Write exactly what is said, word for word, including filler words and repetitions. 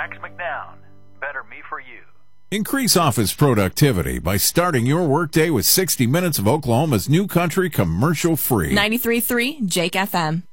Max McNown. Better me for you. Increase office productivity by starting your workday with sixty minutes of Oklahoma's new country commercial free. ninety-three point three Jake F M.